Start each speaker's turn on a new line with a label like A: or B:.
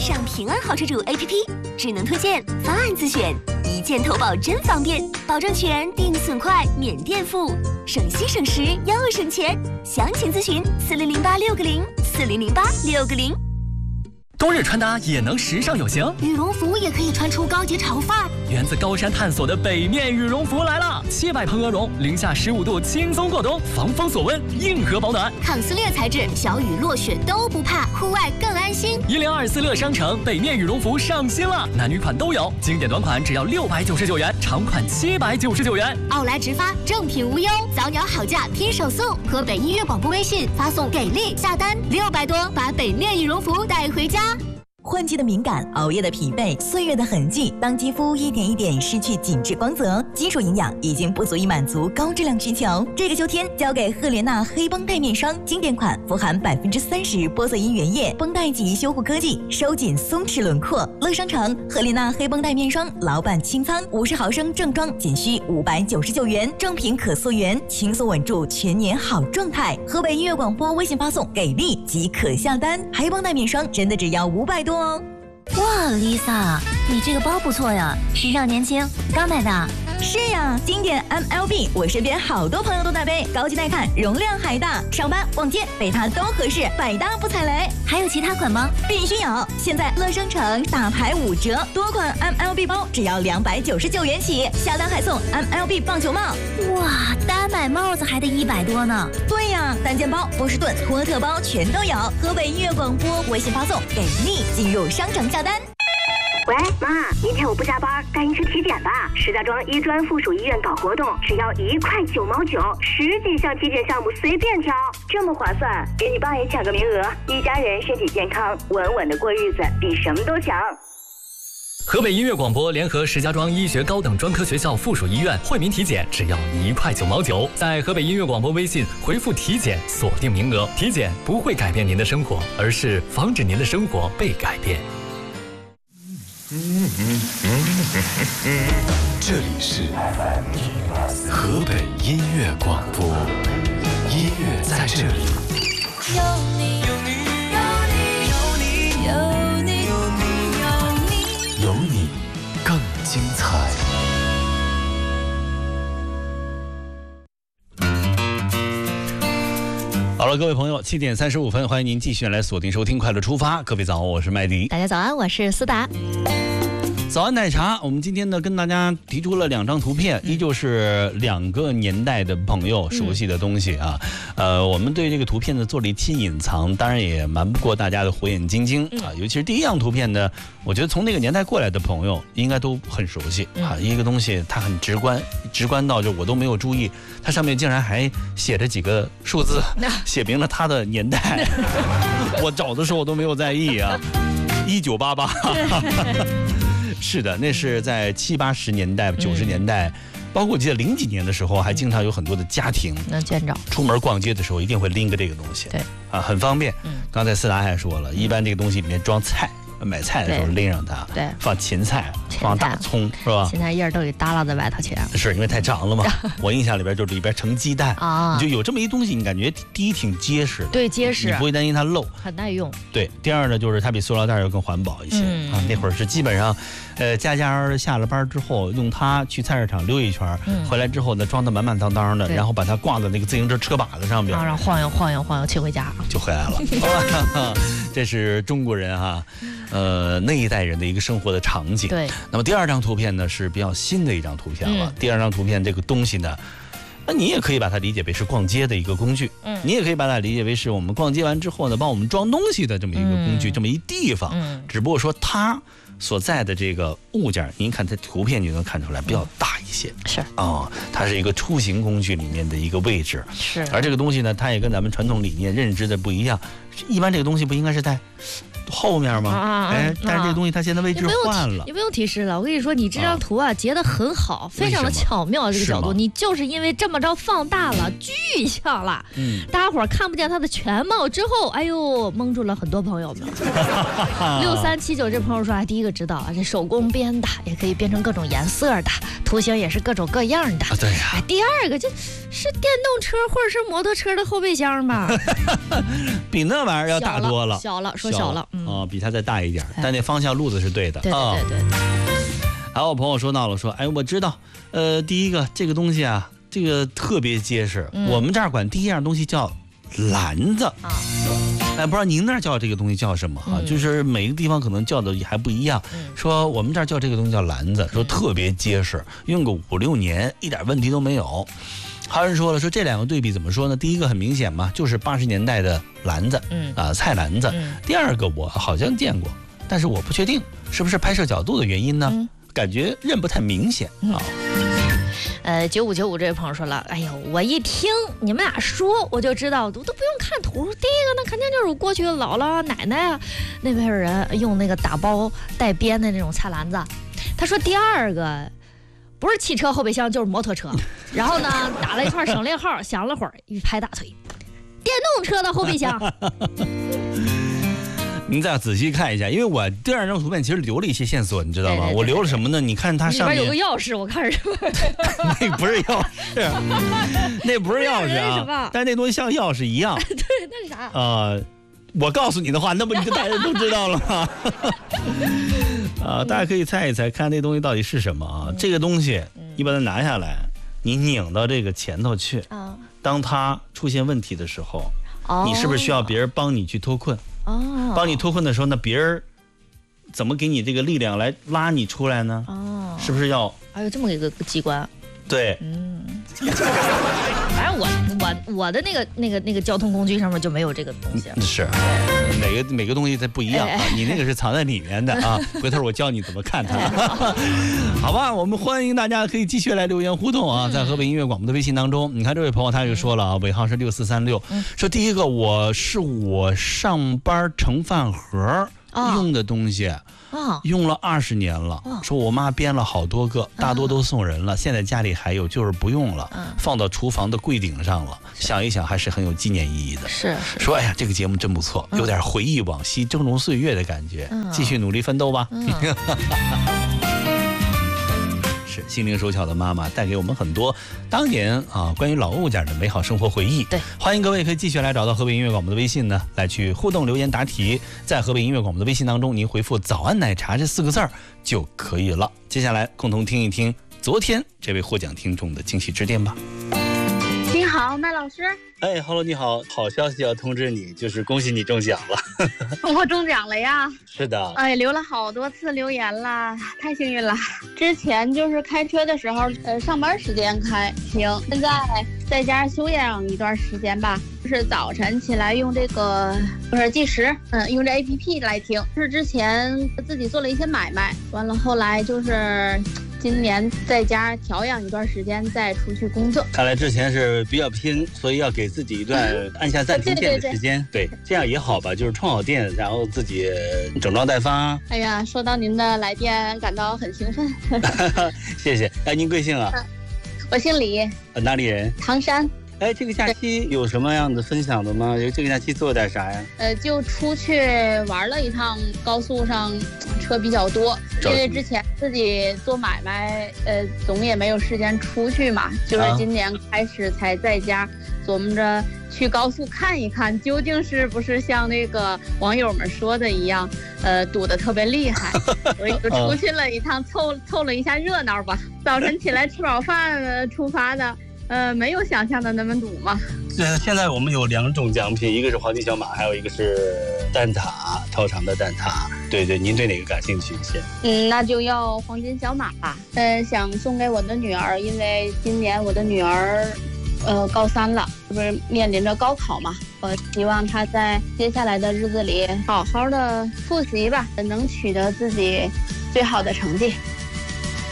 A: 上平安好车主 APP， 智能推荐，方案自选，一键投保真方便，保证全，定损快，免垫付，省心省时又省钱。详情咨询400860400860。
B: 冬日穿搭也能时尚有型，
A: 羽绒服也可以穿出高级潮范儿。
B: 源自高山探索的北面羽绒服来了，700蓬鹅绒，零下15度轻松过冬，防风锁温，硬核保暖，
A: 抗撕裂材质，小雨落雪都不怕，户外更安心。
B: 1024乐商城北面羽绒服上新了，男女款都有，经典短款只要699元，长款799元。
A: 奥莱直发，正品无忧，早鸟好价拼手速。河北音乐广播微信发送给力下单，600多把北面羽绒服带回家。
C: 换季的敏感，熬夜的疲惫，岁月的痕迹，当肌肤一点一点失去紧致光泽，基础营养已经不足以满足高质量需求。这个秋天，交给赫莲娜黑绷带面霜，经典款，富含30%玻色因原液，绷带级修护科技，收紧松弛轮廓。乐商城赫莲娜黑绷带面霜，老板清仓，50毫升正装仅需599元，正品可溯源，轻松稳住全年好状态。河北音乐广播微信发送给力即可下单，黑绷带面霜真的只要500多。哇
A: ，Lisa， 你这个包不错呀，时尚年轻，刚买的。
C: 是呀，经典 MLB， 我身边好多朋友都在背，高级耐看，容量还大，上班逛街背它都合适，百搭不踩雷。
A: 还有其他款吗？
C: 必须有！现在乐商城大牌5折，多款 MLB 包只要299元起，下单还送 MLB 棒球帽。
A: 哇，单买帽子还得100多呢。
C: 对呀，单肩包、波士顿、托特包全都有。河北音乐广播微信发送给力，进入商城下单。
D: 喂，妈，明天我不加班，赶紧去体检吧。石家庄医专附属医院搞活动，只要1块9毛9，10几项体检项目随便挑，这么划算，给你爸也抢个名额，一家人身体健康，稳稳的过日子，比什么都强。
B: 河北音乐广播联合石家庄医学高等专科学校附属医院惠民体检，只要1块9毛9。在河北音乐广播微信回复体检，锁定名额。体检不会改变您的生活，而是防止您的生活被改变。
E: 这里是河北音乐广播，音乐在这里。
F: 有你，有你，有你，有你，有你，有你，
E: 有你更精彩。
G: 好了，各位朋友，7点35分，欢迎您继续来锁定收听《快乐出发》。各位早，我是麦迪。
A: 大家早安，我是思达。
G: 早安奶茶，我们今天呢跟大家提出了2张图片，依旧是2个年代的朋友熟悉的东西啊。我们对这个图片呢做了一期隐藏，当然也瞒不过大家的火眼金睛啊。尤其是第一样图片呢，我觉得从那个年代过来的朋友应该都很熟悉啊。一个东西它很直观到就我都没有注意，它上面竟然还写着几个数字，写明了它的年代。我找的时候我都没有在意啊，1988。是的，那是在70、80年代、90年代，包括我记得00几年的时候，还经常有很多的家庭
H: 能见着，
G: 出门逛街的时候一定会拎个这个东西，
H: 对
G: 啊，很方便。刚才思达还说了，一般这个东西里面装菜，买菜的时候拎上它，
H: 对，
G: 放芹菜，放大葱，是吧？
H: 芹菜叶都给耷拉在外头去，
G: 是因为太长了嘛。我印象里边就是里边盛鸡蛋啊，你就有这么一东西，你感觉第一挺结实的，
H: 对，结实，
G: 你不会担心它漏，
H: 很耐用。
G: 对，第二呢，就是它比塑料袋要更环保一些啊。那会儿是基本上。家下了班之后，用它去菜市场溜一圈，回来之后呢，装得满满当当的，然后把它挂在那个自行车车把子上边，
H: 然后晃悠晃悠晃悠骑回家，
G: 就回来了。这是中国人哈，那一代人的一个生活的场景。
H: 对。
G: 那么第2张图片呢是比较新的一张图片了。第2张图片这个东西呢，那你也可以把它理解为是逛街的一个工具，你也可以把它理解为是我们逛街完之后呢，帮我们装东西的这么一个工具，这么一地方。只不过说它所在的这个物件，您看它图片就能看出来比较大一些，
H: 是
G: 啊，它是一个出行工具里面的一个位置，
H: 是。
G: 而这个东西呢，它也跟咱们传统理念认知的不一样，一般这个东西不应该是在后面吗？但是这个东西它现在位置换了，
H: 你不用提示了。我跟你说，你这张图啊截得很好，非常的巧妙，这个角度，你就是因为这么着放大了，具象了，大家伙儿看不见它的全貌之后，哎呦，蒙住了很多朋友们。6379这朋友说，哎，第一个知道啊，这手工编的，也可以编成各种颜色的，图形也是各种各样的。
G: 对呀。
H: 第二个，这是电动车或者是摩托车的后备箱吧？
G: 比那玩意儿要大多了。
H: 小了，说小了，
G: 比它再大一点，但那方向路子是对的。
H: 对。
G: 还有朋友说到了，说哎，我知道，第一个这个东西啊，这个特别结实，我们这儿管第一样东西叫篮子啊。哎，不知道您那儿叫这个东西叫什么哈？就是每个地方可能叫的还不一样。说我们这儿叫这个东西叫篮子，说特别结实，用个5、6年一点问题都没有。还有人说了，说这两个对比怎么说呢？第一个很明显嘛，就是80年代的篮子，菜篮子。第二个我好像见过，但是我不确定是不是拍摄角度的原因呢？感觉认不太明显啊。
H: 9595这位朋友说了，哎呦，我一听你们俩说，我就知道，我都不用看图。第一个那肯定就是过去的姥姥奶奶啊那辈人用那个打包带边的那种菜篮子。他说第二个不是汽车后备箱就是摩托车，然后呢打了一串省略号，想了会儿一拍大腿，电动车的后备箱。
G: 您再仔细看一下，因为我第二张图片其实留了一些线索，你知道吗？我留了什么呢？你看它上面
H: 里边有个钥匙，我看是
G: 那不是钥匙，那不是钥匙啊，但是那东西像钥匙一样。
H: 对，那是啥？
G: 我告诉你的话，那不你就大家都知道了吗？大家可以猜一猜，看那东西到底是什么啊？这个东西你把它拿下来，你拧到这个前头去，当它出现问题的时候，你是不是需要别人帮你去脱困？帮你脱困的时候呢，别人怎么给你这个力量来拉你出来呢？是不是要？
H: 还有这么一个机关？
G: 对，
H: 反正我的那个交通工具上面就没有这个东西。
G: 是，每个东西它不一样啊，你那个是藏在里面的啊。回头我教你怎么看它。好吧，我们欢迎大家可以继续来留言互动啊，在河北音乐广播的微信当中。你看这位朋友他就说了啊，尾号是6436，说第一个我上班盛饭盒用的东西。用了20年了，说我妈编了好多个，大多都送人了，现在家里还有，就是不用了，放到厨房的柜顶上了。想一想还是很有纪念意义的。是说哎呀，这个节目真不错，有点回忆往昔峥嵘岁月的感觉，继续努力奋斗吧。是心灵手巧的妈妈带给我们很多当年关于老物件的美好生活回忆。对，欢迎各位可以继续来找到河北音乐广播的微信呢，来去互动留言答题。在河北音乐广播的微信当中，您回复早安奶茶这4个字儿就可以了。接下来共同听一听昨天这位获奖听众的惊喜致电吧。
I: 你好，麦老师。
G: 哎 ，Hello， 你好，好消息要通知你，就是恭喜你中奖了。
I: 我中奖了呀？是
G: 的。
I: 哎，留了好多次留言了，太幸运了。之前就是开车的时候，上班时间听，现在在家休养一段时间吧，就是早晨起来用这个就是计时，用这 APP 来听。是之前自己做了一些买卖，完了后来就是今年在家调养一段时间再出去工作。
G: 看来之前是比较拼，所以要给自己一段按下暂停键的时间。对，这样也好吧，就是充好电，然后自己整装待发。
I: 哎呀，收到您的来电，感到很兴奋。
G: 谢谢。哎，您贵姓啊？
I: 我姓李。
G: 哪里人？
I: 唐山。
G: 哎，这个假期有什么样的分享的吗？这个假期做点啥呀？
I: 就出去玩了一趟，高速上车比较多，因为之前自己做买卖，总也没有时间出去嘛，就是今年开始才在家琢磨着去高速看一看，究竟是不是像那个网友们说的一样，堵得特别厉害。我就出去了一趟，凑了一下热闹吧。早晨起来吃饱饭出发的。没有想象的那么堵嘛。
G: 现在我们有2种奖品，一个是黄金小马，还有一个是蛋挞，超长的蛋挞。对，您对哪个感兴趣一些？
I: 那就要黄金小马吧。想送给我的女儿，因为今年我的女儿高3了，不是面临着高考嘛。我希望她在接下来的日子里好好的复习吧，能取得自己最好的成绩。